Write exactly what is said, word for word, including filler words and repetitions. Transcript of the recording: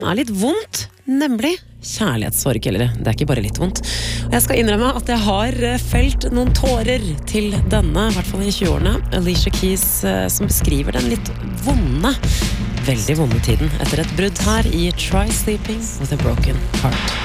er litt vondt, nemlig kjærlighetssorg, eller det er ikke bare litt vondt. Og jeg skal innrømme at jeg har felt noen tårer til denne, i hvert fall i tjueårene, Alicia Keys, som beskriver den litt vonde, veldig vonde tiden etter et brudd her i Try Sleeping with a Broken Heart.